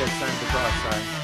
guys signed the cross sign.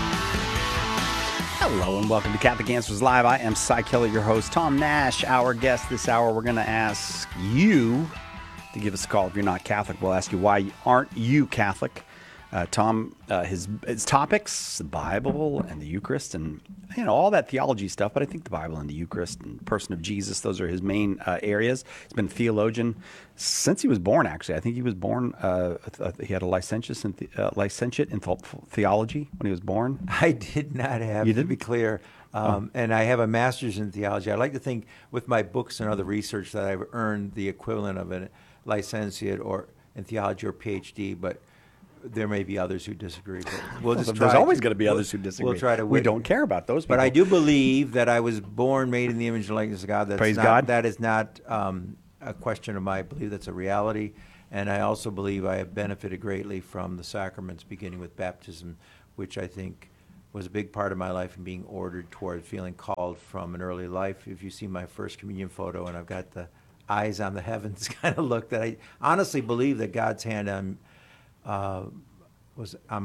Hello and welcome to Catholic Answers Live. I am Cy Kelly, your host. Tom Nash, our guest this hour. We're going to ask you to give us a call if you're not Catholic. We'll ask you why aren't you Catholic. Tom, his topics, the Bible and the Eucharist and all that theology stuff, but I think the Bible and the Eucharist and the person of Jesus, those are his main areas. He's been a theologian since he was born, actually. I think he was born, he had a licentiate in theology when he was born. I did not have, to be clear, and I have a master's in theology. I like to think with my books and other research that I've earned the equivalent of a licentiate or in theology or PhD, but there may be others who disagree. But we'll just There's always going to be others who disagree. We'll try to. We don't care about those people. But I do believe that I was born, made in the image and likeness of God. Praise God. That is not a question of mine. I believe that's a reality. And I also believe I have benefited greatly from the sacraments, beginning with baptism, which I think was a big part of my life and being ordered toward feeling called from an early life. If you see my first communion photo, and I've got the eyes on the heavens kind of look, that I honestly believe that God's hand was on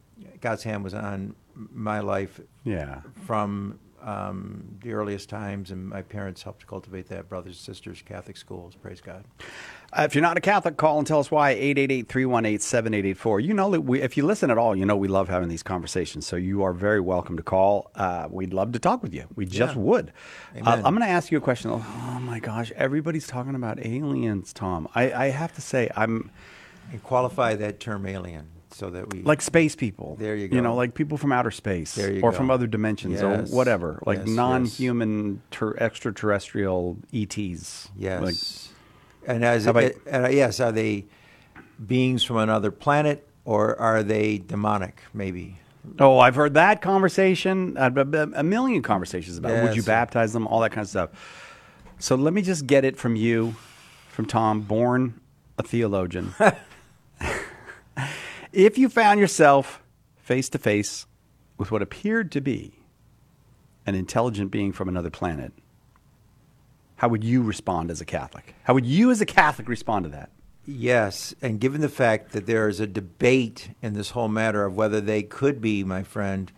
my life. Yeah. From the earliest times, and my parents helped cultivate that. Brothers and sisters, Catholic schools. Praise God. If you're not a Catholic, call and tell us why. 888-318-7884. You know that if you listen at all, you know we love having these conversations. So you are very welcome to call. We'd love to talk with you. We just would. I'm going to ask you a question. Oh my gosh, everybody's talking about aliens, Tom. I have to say, And qualify that term alien so that we like space people. There you go. Like people from outer space or from other dimensions or whatever, like non-human extraterrestrial ETs. Yes. Are they beings from another planet, or are they demonic? Maybe. Oh, I've heard that conversation. A million conversations about would you baptize them, all that kind of stuff. So let me just get it from you, from Tom, born a theologian. If you found yourself face to face with what appeared to be an intelligent being from another planet, how would you respond as a Catholic? How would you as a Catholic respond to that? Yes, and given the fact that there is a debate in this whole matter of whether they could be, my friend,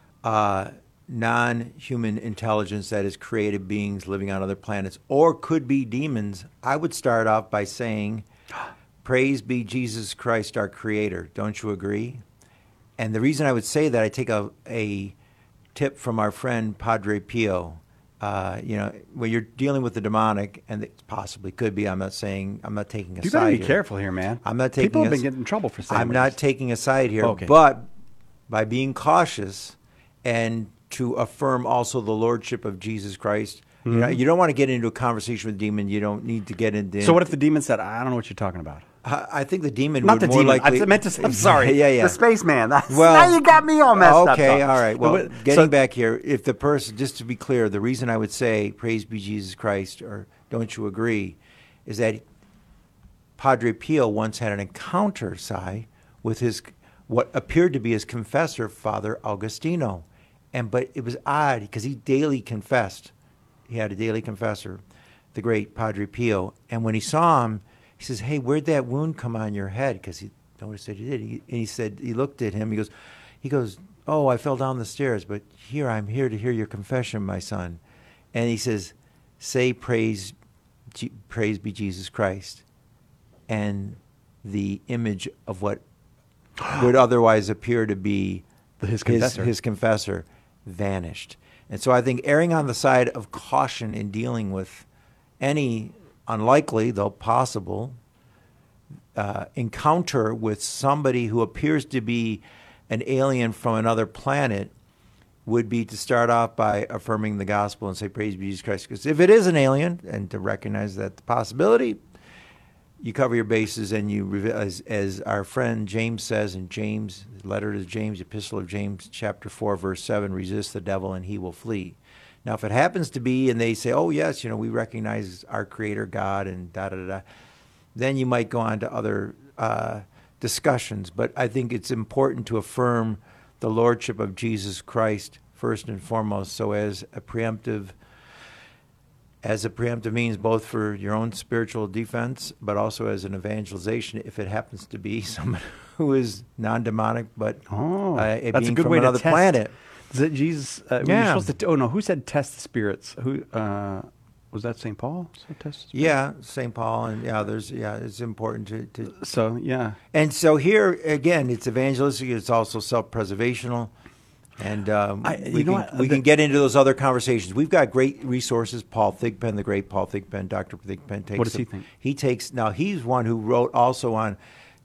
non-human intelligence that is created beings living on other planets, or could be demons, I would start off by saying, praise be Jesus Christ, our Creator. Don't you agree? And the reason I would say that, I take a tip from our friend Padre Pio. When you're dealing with the demonic, and it possibly could be, I'm not taking a side. You better be careful here, man. I'm not taking. People have been getting in trouble for saying. I'm not taking a side here, okay. But by being cautious and to affirm also the lordship of Jesus Christ. Mm-hmm. You don't want to get into a conversation with a demon. You don't need to get into. So what if the demon said, "I don't know what you're talking about"? I think the demon Not would the more demon. likely. I meant to say, I'm sorry. Yeah. The spaceman. Now Well, you got me all messed up. Okay, all right. Well, getting so, back here, if the person, just to be clear, the reason I would say "Praise be Jesus Christ" or "Don't you agree," is that Padre Pio once had an encounter, with what appeared to be his confessor, Father Augustino, but it was odd because he daily confessed. He had a daily confessor, the great Padre Pio, and when he saw him, he says, "Hey, where'd that wound come on your head?" Because he noticed that he did. And he said, he looked at him. He goes, "Oh, I fell down the stairs, but I'm here to hear your confession, my son." And he says, "Say praise be Jesus Christ," and the image of what would otherwise appear to be his confessor vanished. And so I think erring on the side of caution in dealing with any unlikely, though possible, encounter with somebody who appears to be an alien from another planet would be to start off by affirming the gospel and say, praise be Jesus Christ. Because if it is an alien, and to recognize that the possibility, you cover your bases and you, as our friend James says in James, letter to James, epistle of James, chapter 4, verse 7, resist the devil and he will flee. Now, if it happens to be, and they say, oh, yes, we recognize our Creator God and da-da-da-da, then you might go on to other discussions. But I think it's important to affirm the Lordship of Jesus Christ first and foremost, so as a preemptive as a preemptive means both for your own spiritual defense, but also as an evangelization if it happens to be someone who is non-demonic, but a that's a being good from way to another test. planet. Is it Jesus? You're Yeah. supposed to. Oh no, who said test the spirits? Who was that? St. Paul said test the spirits? Yeah, St. Paul, and it's important to. So yeah. And so here again, it's evangelistic. It's also self-preservational, and we can get into those other conversations. We've got great resources. Paul Thigpen, the great Paul Thigpen, Dr. Thigpen takes. What does he think? He takes now. He's one who wrote also on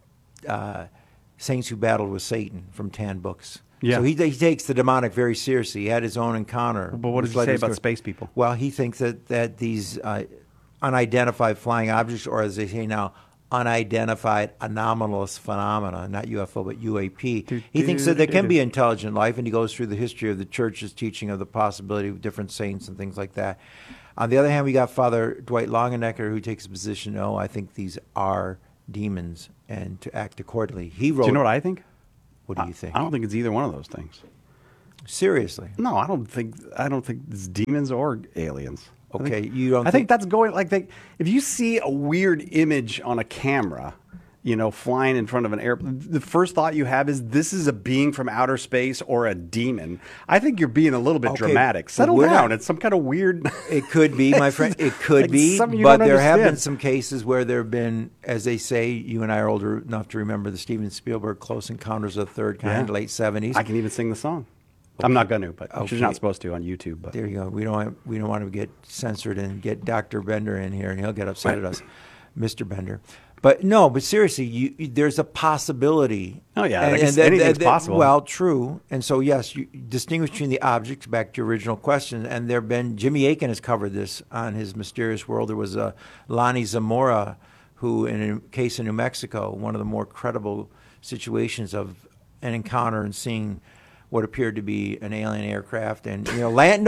Saints Who Battled with Satan from 10 books. Yeah. So he takes the demonic very seriously. He had his own encounter. But what does he say about space people? Well, he thinks that these unidentified flying objects, or as they say now, unidentified anomalous phenomena, not UFO, but UAP. He thinks that there can be intelligent life, and he goes through the history of the church's teaching of the possibility of different saints and things like that. On the other hand, we got Father Dwight Longenecker, who takes a position, no, I think these are demons, and to act accordingly. He wrote. Do you know what I think? What do you think? I don't think it's either one of those things. Seriously? No, I don't think it's demons or aliens. Okay, you don't. I think that's going like if you see a weird image on a camera, flying in front of an airplane, the first thought you have is this is a being from outer space or a demon. I think you're being a little bit dramatic. Settle down. It's some kind of weird. It could be, my friend. It could like be, something you but don't there have been understand. some cases where there have been, as they say, you and I are older enough to remember the Steven Spielberg Close Encounters of the Third Kind, Yeah. late 70s. I can even sing the song. I'm not going to, but Okay. you're not supposed to on YouTube. But There you go. We don't want to get censored and get Dr. Bender in here, and he'll get upset at us, Mr. Bender. But no, but seriously, there's a possibility. Oh, yeah, I guess anything's possible. Well, true. And so yes, you distinguish between the objects. Back to your original question, and there have been Jimmy Akin has covered this on his Mysterious World. There was Lonnie Zamora, who in a case in New Mexico, one of the more credible situations of an encounter and seeing what appeared to be an alien aircraft, and landing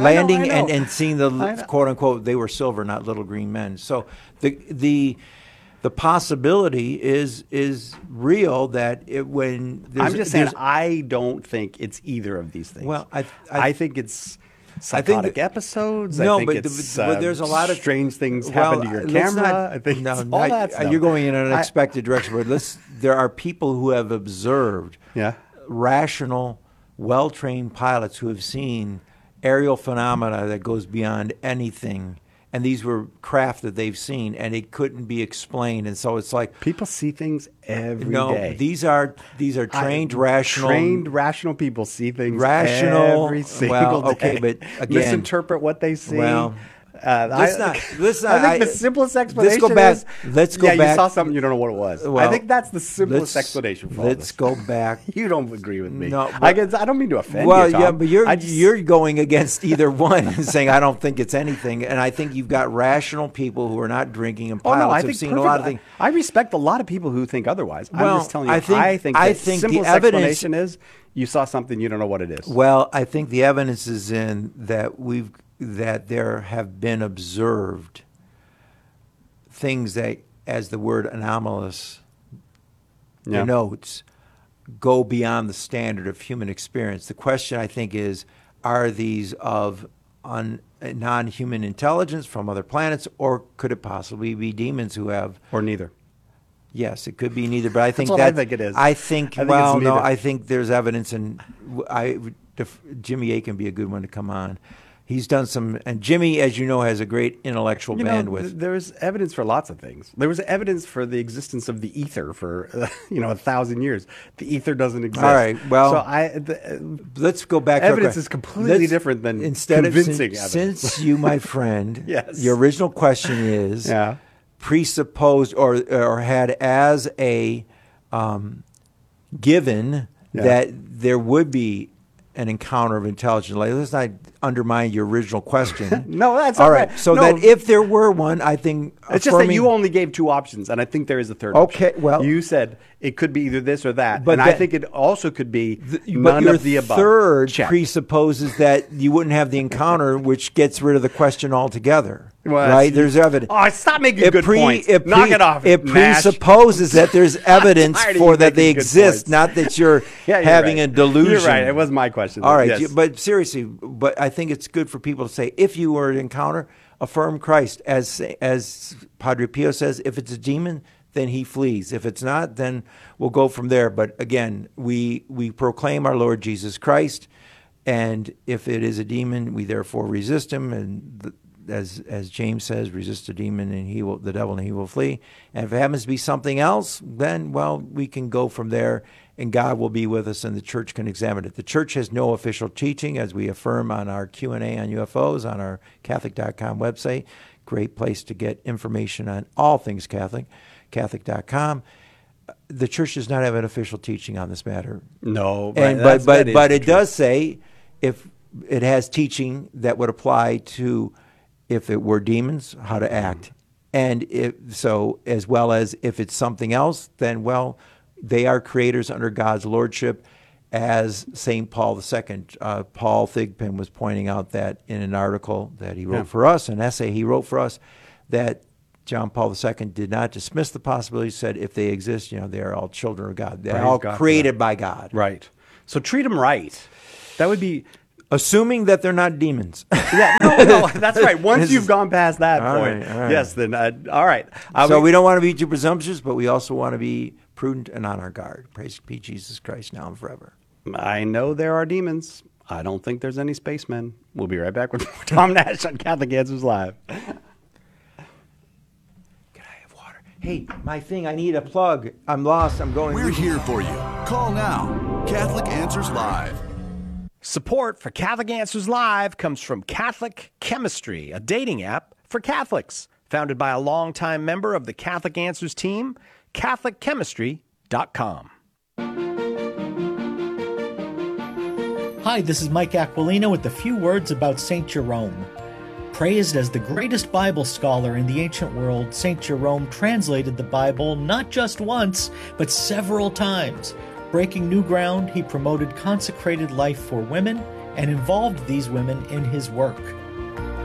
I know. and seeing the quote unquote, they were silver, not little green men. So the possibility is real that when I'm just saying I don't think it's either of these things. Well, I think it's I think psychotic episodes. No, I think but it's, there's a lot of strange things happen to your let's camera. not- I think no, it's all that stuff. you're going in an unexpected direction. But there are people who have observed Yeah. rational, well-trained pilots who have seen aerial phenomena that goes beyond anything. And these were craft that they've seen, and it couldn't be explained. And so it's like People see things every day. these are trained, rational people see things Rational- every single well, day. okay, but again- misinterpret what they see. Well, I think the simplest explanation Let's go back. is Let's go yeah, back. you saw something you don't know what it was. Well, I think that's the simplest let's- explanation for all Let's this. go back. You don't agree with me. No, I but- don't mean to offend Well, you, Tom. yeah, but I just- you're going against either one and saying I don't think it's anything, and I think you've got rational people who are not drinking and Oh pilots no, I have think seen a lot of perfect- things. I respect a lot of people who think otherwise. I'm Well, just telling you. I think the the simplest evidence- explanation is you saw something you don't know what it is. Well, I think the evidence is in that there have been observed things that, as the word anomalous Yeah. denotes, go beyond the standard of human experience. The question, I think, is, are these of non-human intelligence from other planets, or could it possibly be demons who have? Or neither. Yes, it could be neither, but I think what I think it is. I think, I think well, it's no, neither. I think there's evidence, and Jimmy A can be a good one to come on. He's done some, and Jimmy, as you know, has a great intellectual bandwidth. There's evidence for lots of things. There was evidence for the existence of the ether for 1,000 years. The ether doesn't exist. All right, well, so let's go back. evidence to is completely different than convincing evidence. Since you, my friend, Yes. your original question is Yeah. presupposed or had as a given Yeah. that there would be an encounter of intelligent life. Let's not undermine your original question. No, that's all all right. right. So No. that if there were one, I think It's just that you only gave two options, and I think there is a third Okay, option. well- You said it could be either this or that, But and I that- think it also could be But none your of the above. third Check. presupposes that you wouldn't have the encounter, which gets rid of the question altogether. Well, right? that's- There's evidence. Oh, stop making good points. Knock it off, It Nash. presupposes that there's evidence tired of for you that they making good exist, points. not that you're Yeah, you're having right. a delusion. You're right. It was my question. All right, Yes. but seriously, but I think it's good for people to say, if you were to encounter, affirm Christ. As Padre Pio says, if it's a demon, then he flees. If it's not, then we'll go from there. But again, we proclaim our Lord Jesus Christ, and if it is a demon, we therefore resist him. And as James says, resist the demon and the devil and he will flee. And if it happens to be something else, then, well, we can go from there, and God will be with us, and the church can examine it. The church has no official teaching, as we affirm on our Q&A on UFOs on our Catholic.com website. Great place to get information on all things Catholic, Catholic.com. The church does not have an official teaching on this matter. No, but it does say if it has teaching that would apply to if it were demons, how to act. And as well as if it's something else, then, well, they are creators under God's lordship, as St. Paul II. Paul Thigpen was pointing out that in an article that he wrote for us, an essay he wrote for us, that John Paul II did not dismiss the possibility. He said if they exist, they are all children of God. They're all created by God. Right. So treat them right. That would be... Assuming that they're not demons. Yeah, no, that's right. Once you've gone past that point, all right. yes, then, all right. So we don't want to be too presumptuous, but we also want to be prudent and on our guard. Praise be Jesus Christ, now and forever. I know there are demons. I don't think there's any spacemen. We'll be right back with Tom Nash on Catholic Answers Live. Can I have water? Hey, my thing, I need a plug. I'm lost. I'm going. We're here for you. Call now. Catholic Answers Live. Support for Catholic Answers Live comes from Catholic Chemistry, a dating app for Catholics. Founded by a longtime member of the Catholic Answers team, CatholicChemistry.com. Hi, this is Mike Aquilino with a few words about St. Jerome. Praised as the greatest Bible scholar in the ancient world, St. Jerome translated the Bible not just once, but several times. Breaking new ground, he promoted consecrated life for women and involved these women in his work.